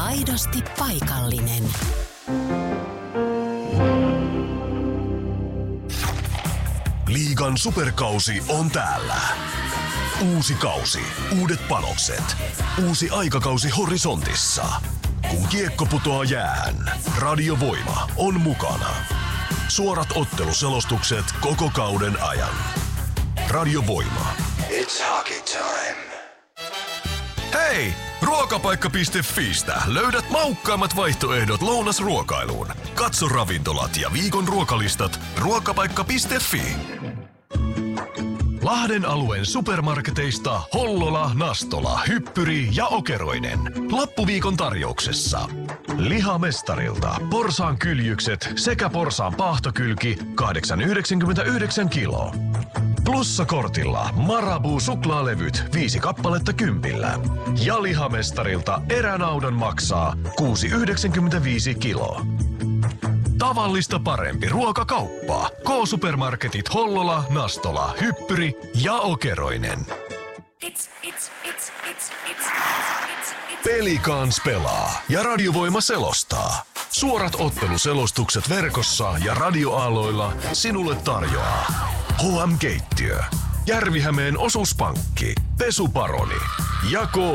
Aidosti paikallinen. Liigan superkausi on täällä. Uusi kausi, uudet panokset, uusi aikakausi horisontissa. Kun kiekko putoaa jäähän, Radiovoima on mukana. Suorat otteluselostukset koko kauden ajan. Radiovoima. It's hockey time. Hei! Ruokapaikka.fiistä löydät maukkaimmat vaihtoehdot lounasruokailuun. Katso ravintolat ja viikon ruokalistat ruokapaikka.fi. Lahden alueen supermarketeista Hollola, Nastola, Hyppyri ja Okeroinen. Lappuviikon tarjouksessa. Lihamestarilta porsaan kyljykset sekä porsaan paahtokylki 8,99 kilo. Plussakortilla Marabou suklaalevyt 5 kappaletta 10. Ja Lihamestarilta eränaudan maksaa 6,95 kilo. Tavallista parempi ruokakauppa. K-supermarketit Hollola, Nastola, Hyppyri ja Okeroinen. Pelikans pelaa ja Radiovoima selostaa. Suorat otteluselostukset verkossa ja radioaaloilla sinulle tarjoaa HM-keittiö, Järvihämeen osuuspankki, Pesuparoni ja